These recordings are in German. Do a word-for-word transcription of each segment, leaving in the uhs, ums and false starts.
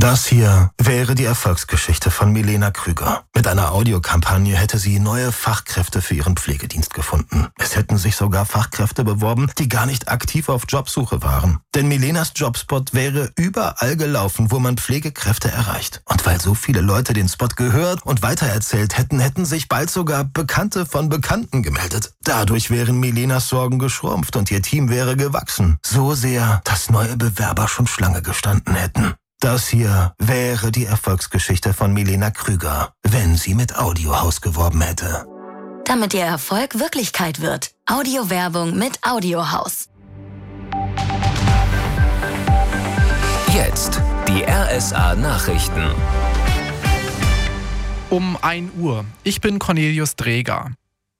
Das hier wäre die Erfolgsgeschichte von Milena Krüger. Mit einer Audiokampagne hätte sie neue Fachkräfte für ihren Pflegedienst gefunden. Es hätten sich sogar Fachkräfte beworben, die gar nicht aktiv auf Jobsuche waren. Denn Milenas Jobspot wäre überall gelaufen, wo man Pflegekräfte erreicht. Und weil so viele Leute den Spot gehört und weitererzählt hätten, hätten sich bald sogar Bekannte von Bekannten gemeldet. Dadurch wären Milenas Sorgen geschrumpft und ihr Team wäre gewachsen. So sehr, dass neue Bewerber schon Schlange gestanden hätten. Das hier wäre die Erfolgsgeschichte von Milena Krüger, wenn sie mit Audiohaus geworben hätte. Damit Ihr Erfolg Wirklichkeit wird. Audiowerbung mit Audiohaus. Jetzt die R S A-Nachrichten. Um ein Uhr. Ich bin Cornelius Dreger.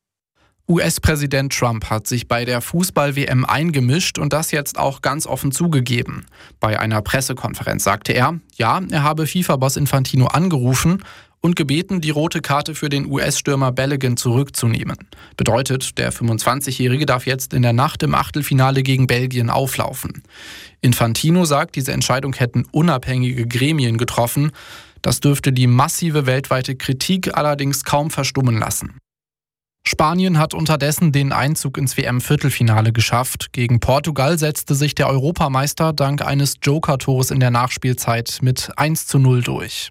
U S-Präsident Trump hat sich bei der Fußball-W M eingemischt und das jetzt auch ganz offen zugegeben. Bei einer Pressekonferenz sagte er, ja, er habe FIFA-Boss Infantino angerufen und gebeten, die rote Karte für den U S-Stürmer Balogun zurückzunehmen. Bedeutet, der fünfundzwanzigjährige darf jetzt in der Nacht im Achtelfinale gegen Belgien auflaufen. Infantino sagt, diese Entscheidung hätten unabhängige Gremien getroffen. Das dürfte die massive weltweite Kritik allerdings kaum verstummen lassen. Spanien hat unterdessen den Einzug ins W M-Viertelfinale geschafft. Gegen Portugal setzte sich der Europameister dank eines Joker-Tores in der Nachspielzeit mit eins zu null durch.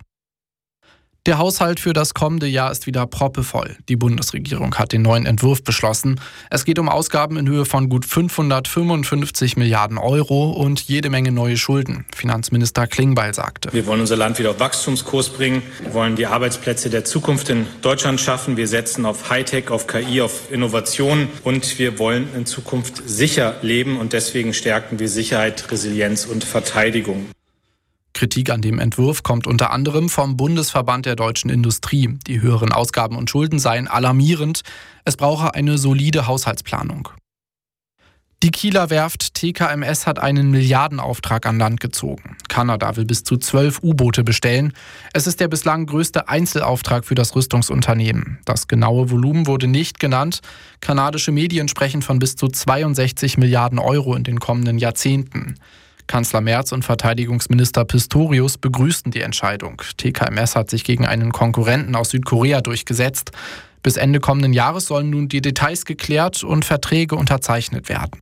Der Haushalt für das kommende Jahr ist wieder proppevoll. Die Bundesregierung hat den neuen Entwurf beschlossen. Es geht um Ausgaben in Höhe von gut fünfhundertfünfundfünfzig Milliarden Euro und jede Menge neue Schulden. Finanzminister Klingbeil sagte: Wir wollen unser Land wieder auf Wachstumskurs bringen. Wir wollen die Arbeitsplätze der Zukunft in Deutschland schaffen. Wir setzen auf Hightech, auf K I, auf Innovation und wir wollen in Zukunft sicher leben und deswegen stärken wir Sicherheit, Resilienz und Verteidigung. Kritik an dem Entwurf kommt unter anderem vom Bundesverband der deutschen Industrie. Die höheren Ausgaben und Schulden seien alarmierend. Es brauche eine solide Haushaltsplanung. Die Kieler Werft T K M S hat einen Milliardenauftrag an Land gezogen. Kanada will bis zu zwölf U-Boote bestellen. Es ist der bislang größte Einzelauftrag für das Rüstungsunternehmen. Das genaue Volumen wurde nicht genannt. Kanadische Medien sprechen von bis zu zweiundsechzig Milliarden Euro in den kommenden Jahrzehnten. Kanzler Merz und Verteidigungsminister Pistorius begrüßten die Entscheidung. T K M S hat sich gegen einen Konkurrenten aus Südkorea durchgesetzt. Bis Ende kommenden Jahres sollen nun die Details geklärt und Verträge unterzeichnet werden.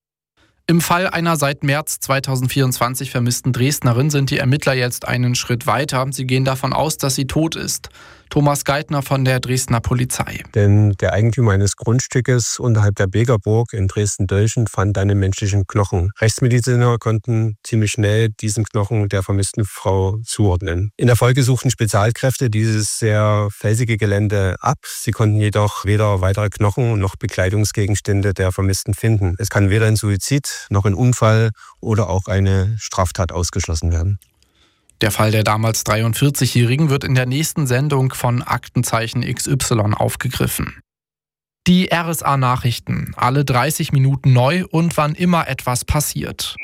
Im Fall einer seit März zweitausendvierundzwanzig vermissten Dresdnerin sind die Ermittler jetzt einen Schritt weiter. Sie gehen davon aus, dass sie tot ist. Thomas Geithner von der Dresdner Polizei. Denn der Eigentümer eines Grundstückes unterhalb der Begerburg in Dresden-Dölchen fand einen menschlichen Knochen. Rechtsmediziner konnten ziemlich schnell diesen Knochen der vermissten Frau zuordnen. In der Folge suchten Spezialkräfte dieses sehr felsige Gelände ab. Sie konnten jedoch weder weitere Knochen noch Bekleidungsgegenstände der Vermissten finden. Es kann weder ein Suizid noch ein Unfall oder auch eine Straftat ausgeschlossen werden. Der Fall der damals dreiundvierzigjährigen wird in der nächsten Sendung von Aktenzeichen X Y aufgegriffen. Die R S A-Nachrichten, alle dreißig Minuten neu und wann immer etwas passiert.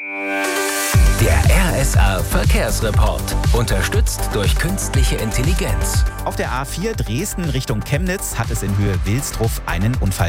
Der R S A-Verkehrsreport, unterstützt durch künstliche Intelligenz. Auf der A vier Dresden Richtung Chemnitz hat es in Höhe Wilsdruff einen Unfall